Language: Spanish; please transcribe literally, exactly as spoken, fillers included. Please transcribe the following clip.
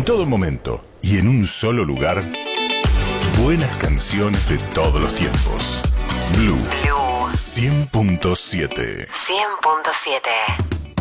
En todo momento y en un solo lugar, buenas canciones de todos los tiempos. Blue, Blue. cien punto siete. cien punto siete.